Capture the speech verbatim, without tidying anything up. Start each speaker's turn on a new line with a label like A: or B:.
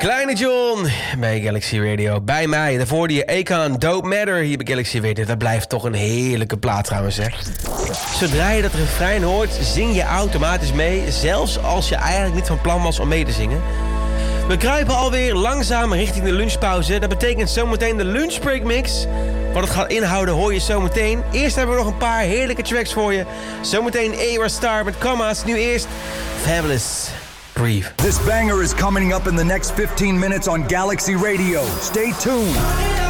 A: Kleine John bij Galaxy Radio. Bij mij, daarvoor hoorde je Akon, Dope Matter hier bij Galaxy Radio. Dat blijft toch een heerlijke plaat trouwens, hè. Zodra je dat refrein hoort, zing je automatisch mee. Zelfs als je eigenlijk niet van plan was om mee te zingen. We kruipen alweer langzaam richting de lunchpauze. Dat betekent zometeen de lunchbreak mix. Wat het gaat inhouden hoor je zometeen. Eerst hebben we nog een paar heerlijke tracks voor je. Zometeen A R Star met Commas. Nu eerst Fabulous. Brief.
B: This banger is coming up in the next fifteen minutes on Galaxy Radio. Stay tuned.